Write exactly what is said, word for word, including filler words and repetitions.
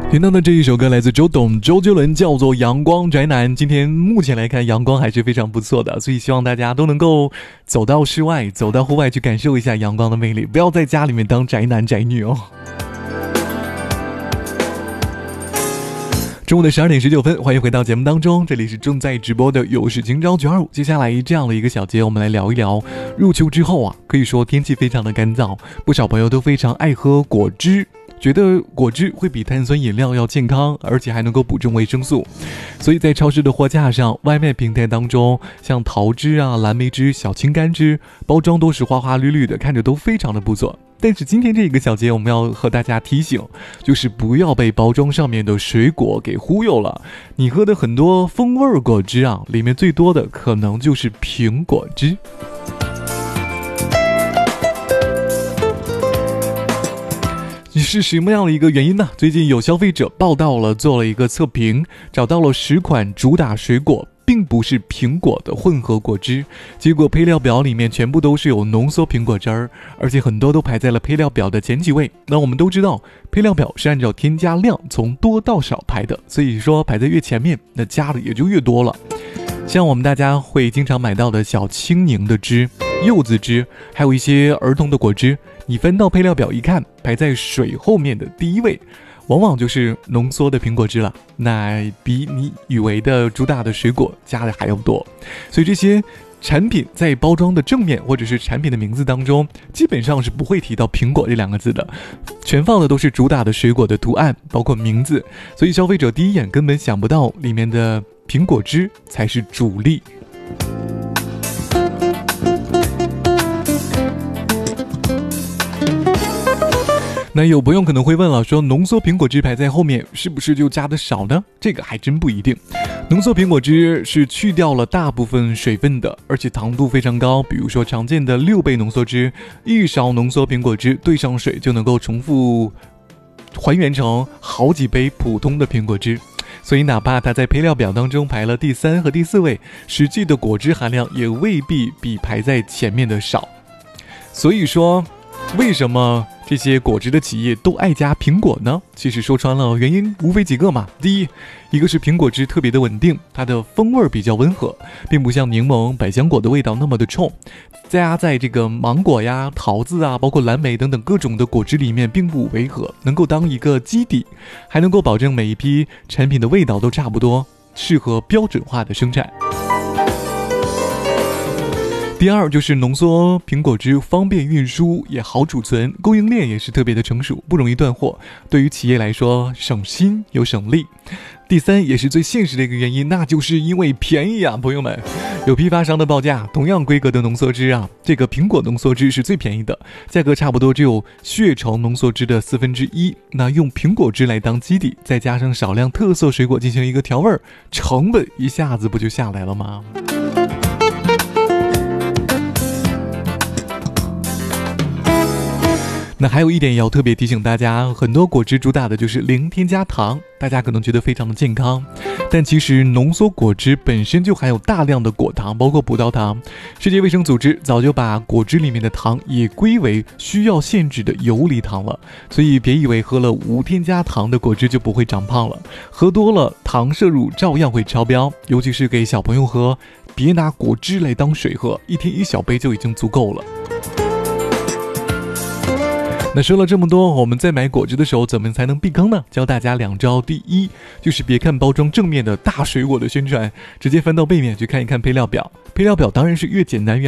听到的这一首歌来自周董周杰伦，叫做《阳光宅男》。今天目前来看阳光还是非常不错的，所以希望大家都能够走到室外，走到户外去感受一下阳光的魅力，不要在家里面当宅男宅女哦。中午的十二点十九分，欢迎回到节目当中，这里是正在直播的有事今朝九二五。接下来这样的一个小节，我们来聊一聊入秋之后啊，可以说天气非常的干燥，不少朋友都非常爱喝果汁，觉得果汁会比碳酸饮料要健康，而且还能够补充维生素，所以在超市的货架上、外卖平台当中，像桃汁啊、蓝莓汁、小青柑汁，包装都是花花绿绿的，看着都非常的不错。但是今天这个小节我们要和大家提醒，就是不要被包装上面的水果给忽悠了。你喝的很多风味果汁啊，里面最多的可能就是苹果汁。是什么样的一个原因呢？最近有消费者报道了，做了一个测评，找到了十款主打水果并不是苹果的混合果汁，结果配料表里面全部都是有浓缩苹果汁儿，而且很多都排在了配料表的前几位。那我们都知道，配料表是按照添加量从多到少排的，所以说排在越前面，那加的也就越多了。像我们大家会经常买到的小青柠的汁、柚子汁，还有一些儿童的果汁，你翻到配料表一看，排在水后面的第一位，往往就是浓缩的苹果汁了，那比你以为的主打的水果加的还要多。所以这些产品在包装的正面或者是产品的名字当中，基本上是不会提到苹果这两个字的，全放的都是主打的水果的图案，包括名字，所以消费者第一眼根本想不到里面的苹果汁才是主力。那有朋友可能会问了，说浓缩苹果汁排在后面是不是就加的少呢？这个还真不一定。浓缩苹果汁是去掉了大部分水分的，而且糖度非常高，比如说常见的六倍浓缩汁，一勺浓缩苹果汁兑上水就能够重复还原成好几杯普通的苹果汁，所以哪怕它在配料表当中排了第三和第四位，实际的果汁含量也未必比排在前面的少。所以说为什么这些果汁的企业都爱加苹果呢？其实说穿了，原因无非几个嘛。第一，一个是苹果汁特别的稳定，它的风味比较温和，并不像柠檬、百香果的味道那么的冲，加在这个芒果呀、桃子啊，包括蓝莓等等各种的果汁里面并不违和，能够当一个基底，还能够保证每一批产品的味道都差不多，适合标准化的生产。第二就是浓缩苹果汁方便运输，也好储存，供应链也是特别的成熟，不容易断货，对于企业来说省心又省力。第三也是最现实的一个原因，那就是因为便宜啊，朋友们，有批发商的报价，同样规格的浓缩汁啊，这个苹果浓缩汁是最便宜的，价格差不多只有血橙浓缩汁的四分之一。那用苹果汁来当基底，再加上少量特色水果进行一个调味，成本一下子不就下来了吗？那还有一点也要特别提醒大家，很多果汁主打的就是零添加糖，大家可能觉得非常的健康，但其实浓缩果汁本身就含有大量的果糖，包括葡萄糖。世界卫生组织早就把果汁里面的糖也归为需要限制的游离糖了，所以别以为喝了无添加糖的果汁就不会长胖了，喝多了糖摄入照样会超标，尤其是给小朋友喝，别拿果汁来当水喝，一天一小杯就已经足够了。那说了这么多，我们在买果汁的时候怎么才能避坑呢？教大家两招。第一，就是别看包装正面的大水果的宣传，直接翻到背面去看一看配料表。配料表当然是越简单越